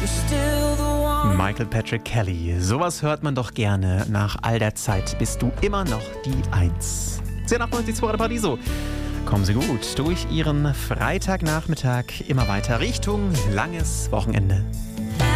Michael Patrick Kelly, sowas hört man doch gerne. Nach all der Zeit bist du immer noch die Eins. 1098 Paradiso. Kommen Sie gut durch Ihren Freitagnachmittag immer weiter Richtung langes Wochenende.